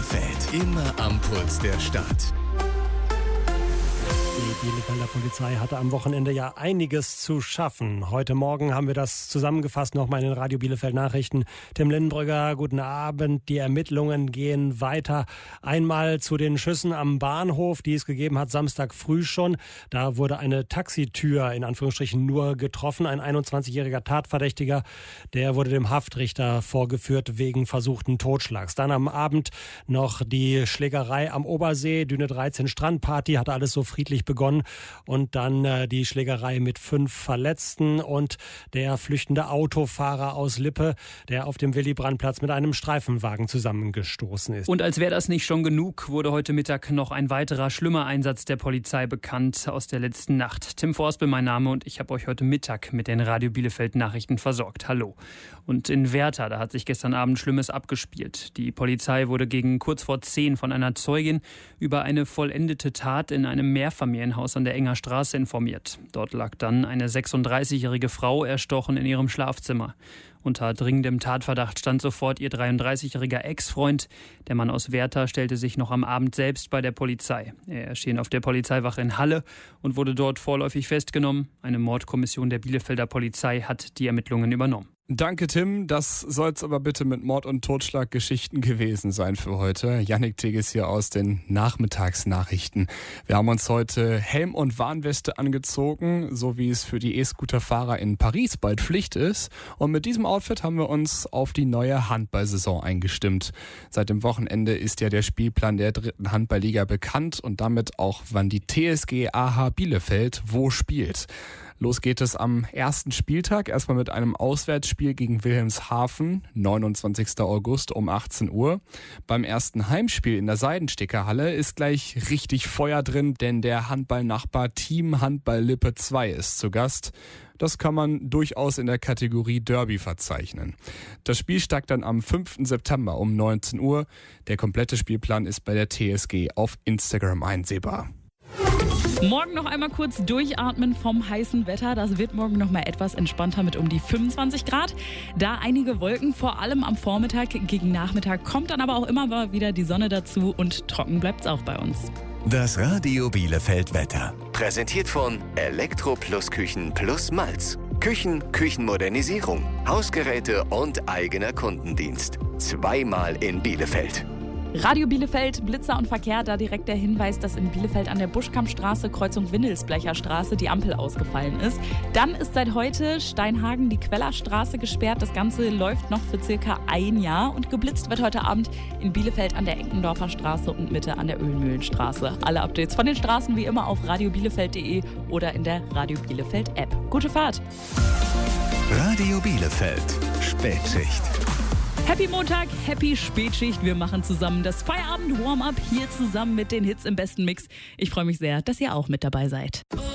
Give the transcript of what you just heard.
Bielefeld. Immer am Puls der Stadt. Die Bielefelder Polizei hatte am Wochenende ja einiges zu schaffen. Heute Morgen haben wir das zusammengefasst nochmal in den Radio Bielefeld Nachrichten. Tim Lindenbrügger, guten Abend. Die Ermittlungen gehen weiter. Einmal zu den Schüssen am Bahnhof, die es gegeben hat, Samstag früh schon. Da wurde eine Taxitür in Anführungsstrichen nur getroffen. Ein 21-jähriger Tatverdächtiger, der wurde dem Haftrichter vorgeführt wegen versuchten Totschlags. Dann am Abend noch die Schlägerei am Obersee, Düne 13 Strandparty, hatte alles so friedlich begonnen. Und dann die Schlägerei mit 5 Verletzten und der flüchtende Autofahrer aus Lippe, der auf dem Willy-Brandt-Platz mit einem Streifenwagen zusammengestoßen ist. Und als wäre das nicht schon genug, wurde heute Mittag noch ein weiterer schlimmer Einsatz der Polizei bekannt aus der letzten Nacht. Tim Forspel mein Name und ich habe euch heute Mittag mit den Radio Bielefeld Nachrichten versorgt. Hallo. Und in Werther, da hat sich gestern Abend Schlimmes abgespielt. Die Polizei wurde gegen kurz vor 10 von einer Zeugin über eine vollendete Tat in einem Mehrfamilienhaus an der Enger Straße informiert. Dort lag dann eine 36-jährige Frau erstochen in ihrem Schlafzimmer. Unter dringendem Tatverdacht stand sofort ihr 33-jähriger Ex-Freund. Der Mann aus Werther stellte sich noch am Abend selbst bei der Polizei. Er erschien auf der Polizeiwache in Halle und wurde dort vorläufig festgenommen. Eine Mordkommission der Bielefelder Polizei hat die Ermittlungen übernommen. Danke, Tim. Das soll's aber bitte mit Mord- und Totschlaggeschichten gewesen sein für heute. Yannick Teges hier aus den Nachmittagsnachrichten. Wir haben uns heute Helm und Warnweste angezogen, so wie es für die E-Scooter-Fahrer in Paris bald Pflicht ist. Und mit diesem Outfit haben wir uns auf die neue Handballsaison eingestimmt. Seit dem Wochenende ist ja der Spielplan der 3. Handballliga bekannt und damit auch, wann die TSG AH Bielefeld wo spielt. Los geht es am ersten Spieltag, erstmal mit einem Auswärtsspiel gegen Wilhelmshaven, 29. August um 18 Uhr. Beim ersten Heimspiel in der Seidenstickerhalle ist gleich richtig Feuer drin, denn der Handballnachbar Team Handball Lippe 2 ist zu Gast. Das kann man durchaus in der Kategorie Derby verzeichnen. Das Spiel steigt dann am 5. September um 19 Uhr. Der komplette Spielplan ist bei der TSG auf Instagram einsehbar. Morgen noch einmal kurz durchatmen vom heißen Wetter. Das wird morgen noch mal etwas entspannter mit um die 25 Grad. Da einige Wolken, vor allem am Vormittag. Gegen Nachmittag kommt dann aber auch immer mal wieder die Sonne dazu und trocken bleibt es auch bei uns. Das Radio Bielefeld Wetter. Präsentiert von Elektro Plus Küchen Plus Malz. Küchenmodernisierung, Hausgeräte und eigener Kundendienst. Zweimal in Bielefeld. Radio Bielefeld, Blitzer und Verkehr, da direkt der Hinweis, dass in Bielefeld an der Buschkampstraße, Kreuzung Windelsblecher Straße, die Ampel ausgefallen ist. Dann ist seit heute Steinhagen die Quellerstraße gesperrt. Das Ganze läuft noch für circa ein Jahr und geblitzt wird heute Abend in Bielefeld an der Enkendorfer Straße und Mitte an der Ölmühlenstraße. Alle Updates von den Straßen wie immer auf radiobielefeld.de oder in der Radio Bielefeld App. Gute Fahrt! Radio Bielefeld, Spätschicht. Happy Montag, happy Spätschicht. Wir machen zusammen das Feierabend-Warm-Up hier zusammen mit den Hits im besten Mix. Ich freue mich sehr, dass ihr auch mit dabei seid.